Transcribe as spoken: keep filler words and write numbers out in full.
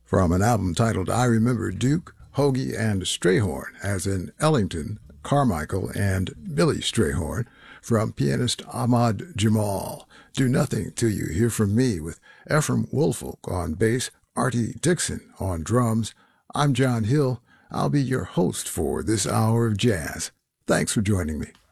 From an album titled I Remember Duke, Hoagie, and Strayhorn, as in Ellington, Carmichael, and Billy Strayhorn, from pianist Ahmad Jamal. Do Nothing Till You Hear From Me, with Ephraim Woolfolk on bass, Artie Dixon on drums. I'm John Hill. I'll be your host for this hour of jazz. Thanks for joining me.